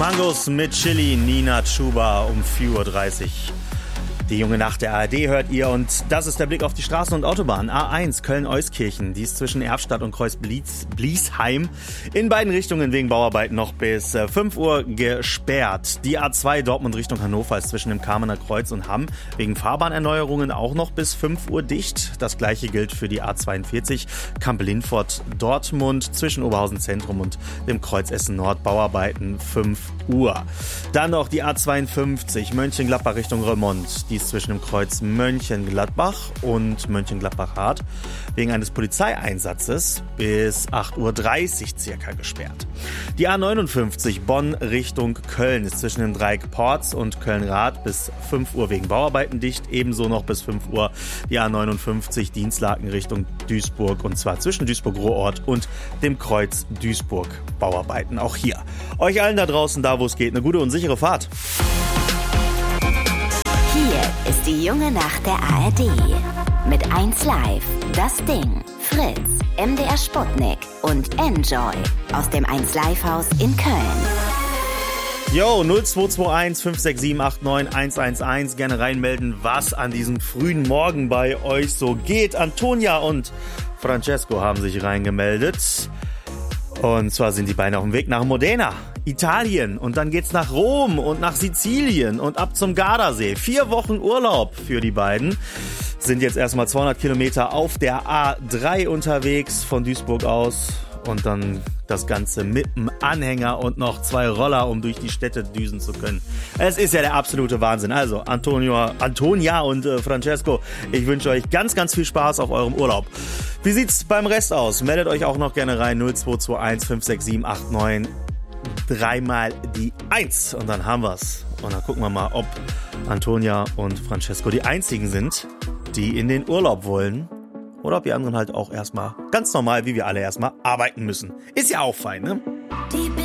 Mangos mit Chili, Nina Chuba um 4:30 Uhr. Die junge Nacht der ARD hört ihr und das ist der Blick auf die Straßen und Autobahnen. A1 Köln-Euskirchen, die ist zwischen Erfstadt und Kreuz-Bliesheim in beiden Richtungen wegen Bauarbeiten noch bis 5 Uhr gesperrt. Die A2 Dortmund Richtung Hannover ist zwischen dem Kamener Kreuz und Hamm wegen Fahrbahnerneuerungen auch noch bis 5 Uhr dicht. Das gleiche gilt für die A42 Kampel-Lindfort Dortmund zwischen Oberhausen Zentrum und dem Kreuz Essen Nord Bauarbeiten 5 Uhr. Dann noch die A52 Mönchengladbach Richtung Remont. Die ist zwischen dem Kreuz Mönchengladbach und Mönchengladbach-Hart wegen eines Polizeieinsatzes bis 8:30 Uhr circa gesperrt. Die A59 Bonn Richtung Köln ist zwischen dem Dreieck Porz und Köln-Rath bis 5 Uhr wegen Bauarbeiten dicht. Ebenso noch bis 5 Uhr die A59 Dienstlaken Richtung Duisburg und zwar zwischen Duisburg-Ruhrort und dem Kreuz Duisburg Bauarbeiten. Auch hier. Euch allen da draußen, da wo es geht, eine gute und sichere Fahrt. Hier ist die junge Nacht der ARD. Mit 1 Live, Das Ding, Fritz, MDR Sputnik und Enjoy aus dem 1 Live Haus in Köln. Yo, 0221 567 89 111. Gerne reinmelden, was an diesem frühen Morgen bei euch so geht. Antonia und Francesco haben sich reingemeldet. Und zwar sind die beiden auf dem Weg nach Modena, Italien. Und dann geht's nach Rom und nach Sizilien und ab zum Gardasee. 4 Wochen Urlaub für die beiden. Sind jetzt erstmal 200 Kilometer auf der A3 unterwegs von Duisburg aus. Und dann das Ganze mit einem Anhänger und noch 2 Roller, um durch die Städte düsen zu können. Es ist ja der absolute Wahnsinn. Also Antonia und Francesco, ich wünsche euch ganz, ganz viel Spaß auf eurem Urlaub. Wie sieht's beim Rest aus? Meldet euch auch noch gerne rein. 0221 567 89 dreimal die 1 und dann haben wir's. Und dann gucken wir mal, ob Antonia und Francesco die einzigen sind, die in den Urlaub wollen. Oder ob die anderen halt auch erstmal ganz normal, wie wir alle erstmal, arbeiten müssen. Ist ja auch fein, ne?